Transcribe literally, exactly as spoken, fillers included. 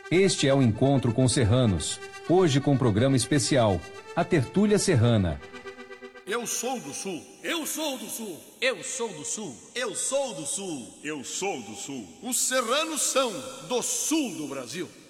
Este é o Encontro com Serranos, hoje com programa especial, a Tertúlia Serrana. Eu sou do Sul. Eu sou do Sul. Eu sou do Sul. Eu sou do Sul. Eu sou do Sul. Os serranos são do Sul do Brasil.